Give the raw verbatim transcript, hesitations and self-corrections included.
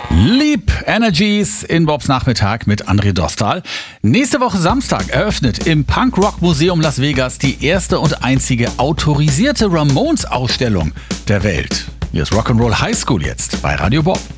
Leap Energies in Bobs Nachmittag mit André Dostal. Nächste Woche Samstag eröffnet im Punk-Rock-Museum Las Vegas die erste und einzige autorisierte Ramones-Ausstellung der Welt. Hier ist Rock'n'Roll High School jetzt bei Radio Bob.